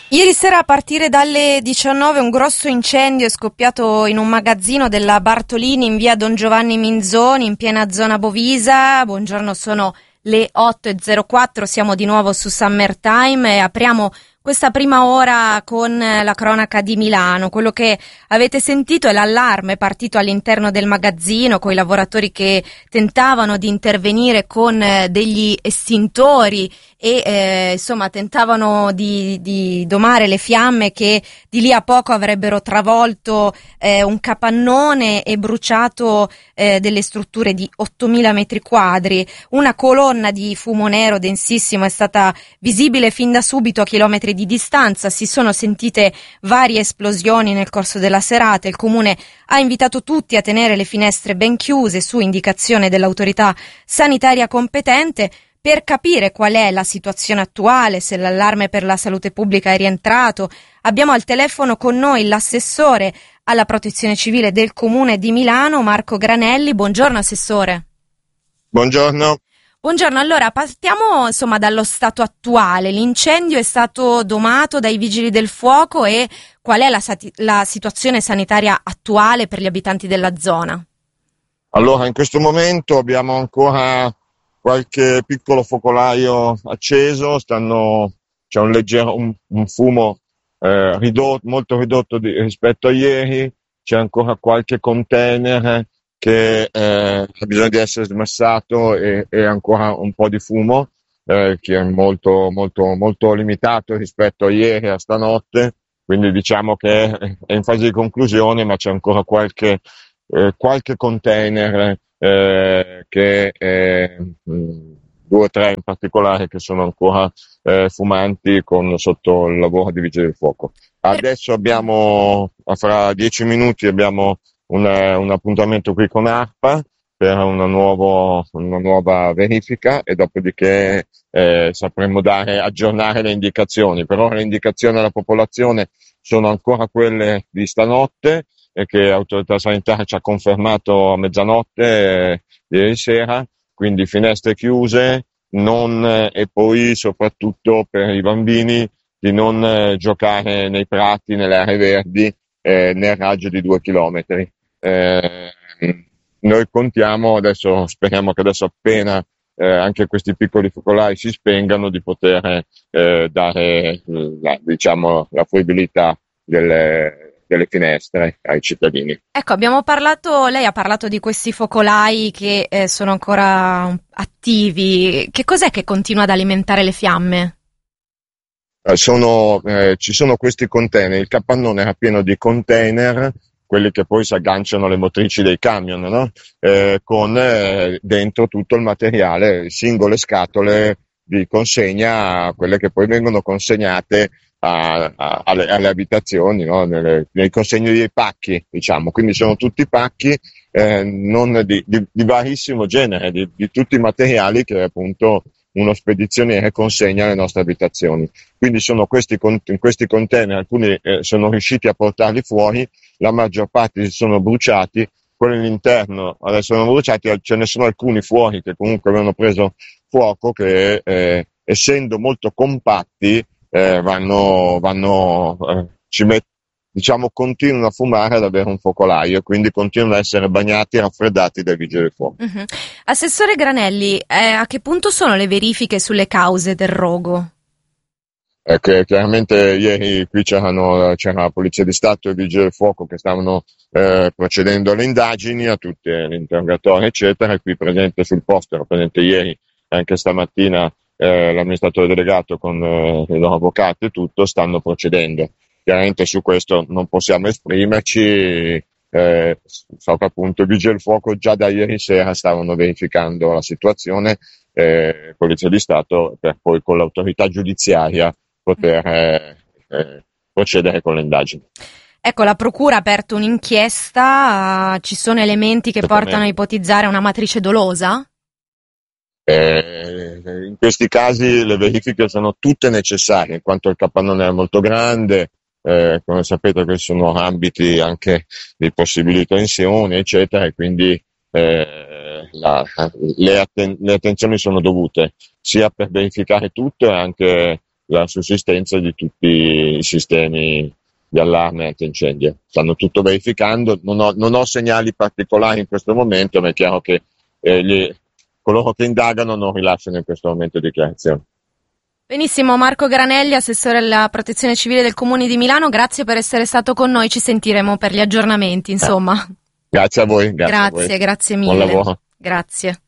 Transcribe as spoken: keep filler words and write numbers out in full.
Ieri sera a partire dalle diciannove un grosso incendio è scoppiato in un magazzino della Bartolini in via Don Giovanni Minzoni in piena zona Bovisa. Buongiorno, sono le otto e zero quattro, siamo di nuovo su Summertime e apriamo questa prima ora con la cronaca di Milano. Quello che avete sentito è l'allarme partito all'interno del magazzino con i lavoratori che tentavano di intervenire con degli estintori e eh, insomma tentavano di, di domare le fiamme che di lì a poco avrebbero travolto eh, un capannone e bruciato eh, delle strutture di ottomila metri quadri. Una colonna di fumo nero densissimo è stata visibile fin da subito a chilometri di distanza. Si sono sentite varie esplosioni nel corso della serata. Il comune ha invitato tutti a tenere le finestre ben chiuse su indicazione dell'autorità sanitaria competente per capire qual è la situazione attuale, se l'allarme per la salute pubblica è rientrato. Abbiamo al telefono con noi l'assessore alla protezione civile del comune di Milano, Marco Granelli. Buongiorno assessore. Buongiorno. Buongiorno, allora partiamo insomma dallo stato attuale. L'incendio è stato domato dai vigili del fuoco e qual è la, sati- la situazione sanitaria attuale per gli abitanti della zona? Allora, in questo momento abbiamo ancora qualche piccolo focolaio acceso, stanno, c'è un leggero un, un fumo eh, ridotto, molto ridotto di, rispetto a ieri, c'è ancora qualche container che eh, ha bisogno di essere smassato e, e ancora un po' di fumo eh, che è molto molto molto limitato rispetto a ieri e a stanotte, quindi diciamo che è in fase di conclusione, ma c'è ancora qualche eh, qualche container eh, che eh, due o tre in particolare che sono ancora eh, fumanti con sotto il lavoro di vigili del fuoco. Adesso abbiamo fra dieci minuti abbiamo Un, un appuntamento qui con ARPA per una, nuovo, una nuova verifica e dopodiché eh, sapremo dare, aggiornare le indicazioni. Per ora le indicazioni alla popolazione sono ancora quelle di stanotte e che l'autorità sanitaria ci ha confermato a mezzanotte eh, ieri sera, quindi finestre chiuse non, eh, e poi soprattutto per i bambini di non eh, giocare nei prati, nelle aree verdi eh, nel raggio di due chilometri. Eh, noi contiamo adesso, speriamo che adesso appena eh, anche questi piccoli focolai si spengano di poter eh, dare la, diciamo, la fruibilità delle, delle finestre ai cittadini. Ecco, abbiamo parlato, lei ha parlato di questi focolai che eh, sono ancora attivi. Che cos'è che continua ad alimentare le fiamme? Eh, sono, eh, ci sono questi container, il capannone era pieno di container, quelli che poi si agganciano alle motrici dei camion, no? eh, con eh, dentro tutto il materiale, singole scatole di consegna, quelle che poi vengono consegnate a, a, alle, alle abitazioni, no? Nelle, nei consegni dei pacchi, diciamo. Quindi sono tutti pacchi eh, non di, di, di varissimo genere, di, di tutti i materiali che appunto uno spedizioniere consegna alle nostre abitazioni. Quindi sono questi, in questi container, alcuni eh, sono riusciti a portarli fuori, la maggior parte si sono bruciati, quelli all'interno adesso sono bruciati, ce ne sono alcuni fuori che comunque avevano preso fuoco che eh, essendo molto compatti eh, vanno, vanno eh, ci met- diciamo continuano a fumare ad avere un focolaio, quindi continuano ad essere bagnati e raffreddati dai vigili del fuoco. Uh-huh. Assessore Granelli, eh, a che punto sono le verifiche sulle cause del rogo? Eh, che chiaramente ieri qui c'erano, c'era la Polizia di Stato e i Vigili del Fuoco che stavano eh, procedendo alle indagini, a tutti gli interrogatori eccetera, e qui presente sul posto, ero presente ieri anche stamattina eh, l'amministratore delegato con eh, i loro avvocati e tutto, stanno procedendo. Chiaramente su questo non possiamo esprimerci, eh, so che appunto i Vigili del Fuoco già da ieri sera stavano verificando la situazione, eh, Polizia di Stato, per poi con l'autorità giudiziaria poter eh, eh, procedere con le indagini. Ecco, la Procura ha aperto un'inchiesta, uh, ci sono elementi che portano a ipotizzare una matrice dolosa? Eh, in questi casi le verifiche sono tutte necessarie, in quanto il capannone è molto grande, eh, come sapete questi sono ambiti anche di possibili tensioni, eccetera, e quindi eh, la, le, atten- le attenzioni sono dovute, sia per verificare tutto e anche la sussistenza di tutti i sistemi di allarme e antincendio. Stanno tutto verificando, non ho, non ho segnali particolari in questo momento, ma è chiaro che eh, gli, coloro che indagano non rilasciano in questo momento dichiarazioni. Benissimo, Marco Granelli, assessore alla protezione civile del Comune di Milano, grazie per essere stato con noi, ci sentiremo per gli aggiornamenti, insomma. Grazie a voi. Grazie, grazie, a voi. grazie mille. Buon lavoro. Grazie.